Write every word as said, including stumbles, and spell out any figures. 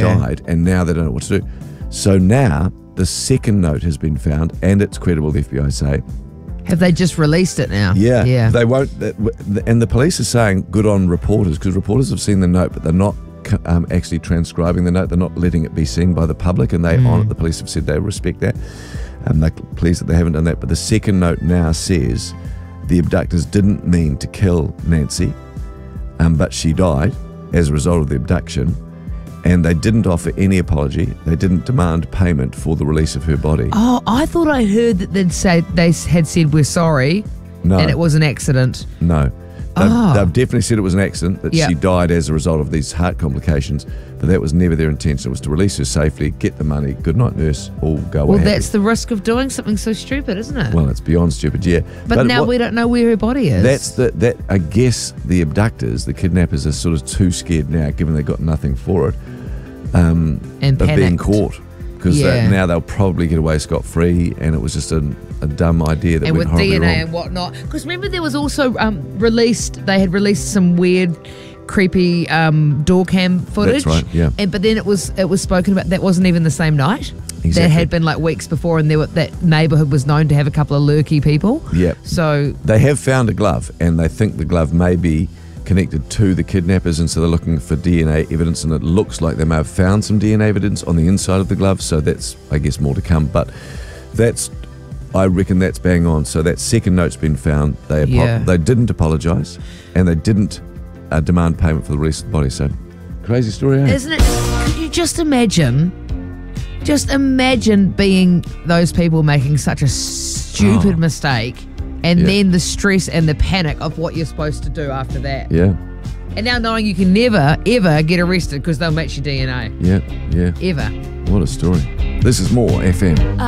died, and now they don't know what to do. So now the second note has been found, and it's credible, the F B I say. Have they just released it now? Yeah. Yeah. They won't, and the police are saying good on reporters, because reporters have seen the note, but they're not um, actually transcribing the note. They're not letting it be seen by the public, and they Mm. on it. The police have said they respect that. And they're pleased that they haven't done that. But the second note now says the abductors didn't mean to kill Nancy, um, but she died as a result of the abduction, and they didn't offer any apology. They didn't demand payment for the release of her body. Oh, I thought I heard that they'd say they had said we're sorry, No. and it was an accident. No. They've, Oh. they've definitely said it was an accident, that Yeah. she died as a result of these heart complications, but that was never their intention. It was to release her safely, get the money, good night nurse, all go away Well, happy. that's the risk of doing something so stupid, isn't it? Well, it's beyond stupid, yeah. but, now what- we don't know where her body is. That's the that I guess the abductors, the kidnappers, are sort of too scared now, given they got nothing for it, um, and of being panicked. caught, because Yeah. now they'll probably get away scot free, and it was just a, a dumb idea that And went with D horribly N A wrong. and whatnot. Because remember, there was also um, released. They had released some weird, creepy um, door cam footage. That's right, yeah. And but then it was it was spoken about. That wasn't even the same night. That Exactly. had been like weeks before, and there were, that neighbourhood was known to have a couple of lurky people. Yep. So They have found a glove, and they think the glove may be connected to the kidnappers, and so they're looking for D N A evidence, and it looks like they may have found some D N A evidence on the inside of the glove, so that's, I guess, more to come. But that's, I reckon that's bang on. So that second note's been found. They apo- Yeah. they didn't apologise, and they didn't uh, demand payment for the release of the body. So, crazy story, eh? isn't it? Could you just imagine? Just imagine being those people making such a stupid Oh. mistake, and Yeah. then the stress and the panic of what you're supposed to do after that. Yeah, And now knowing you can never, ever get arrested because they'll match your D N A. yeah, yeah. Ever. What a story. This is more F M.